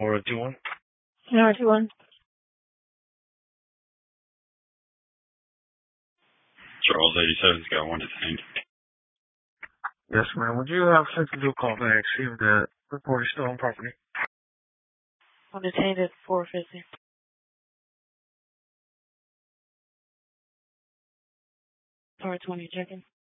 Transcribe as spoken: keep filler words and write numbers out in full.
four two one. nine two one. Charles eighty-seven's got one detained. Yes, ma'am. Would you have sent to do a call back, see if the report is still on property? I'm detained at four fifty. Car twenty, checking.